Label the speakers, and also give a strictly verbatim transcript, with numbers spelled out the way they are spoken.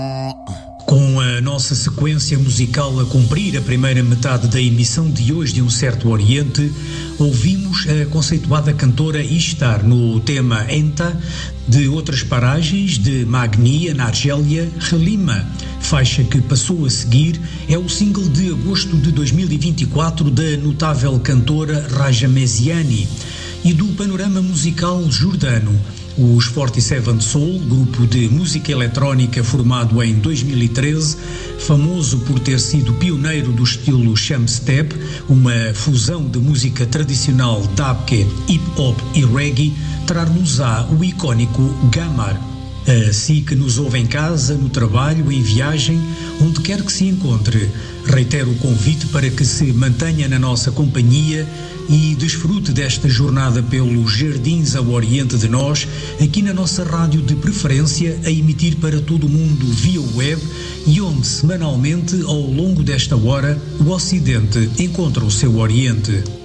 Speaker 1: Com a nossa sequência musical a cumprir a primeira metade da emissão de hoje de Um Certo Oriente, ouvimos a conceituada cantora Ishtar no tema Enta, de Outras Paragens, de Magnia, na Argélia, Relima. Faixa que passou a seguir é o single de agosto de dois mil e vinte e quatro da notável cantora Raja Meziani. E do panorama musical jordano, os quarenta e sete Soul, grupo de música eletrónica formado em dois mil e treze, famoso por ter sido pioneiro do estilo Shamstep, uma fusão de música tradicional dabke, hip-hop e reggae, trar-nos-á o icónico Gamar. Assim que nos ouve em casa, no trabalho, em viagem, onde quer que se encontre, reitero o convite para que se mantenha na nossa companhia e desfrute desta jornada pelos jardins ao oriente de nós, aqui na nossa rádio de preferência, a emitir para todo o mundo via web e onde semanalmente, ao longo desta hora, o Ocidente encontra o seu Oriente.